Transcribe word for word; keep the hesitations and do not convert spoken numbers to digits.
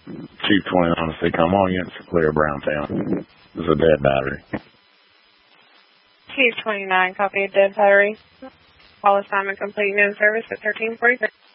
Chief twenty-nine to say, come on units for clear Browntown. This is a dead battery. Chief twenty-nine, copy a dead battery. Call assignment complete, no service at thirteen forty-three.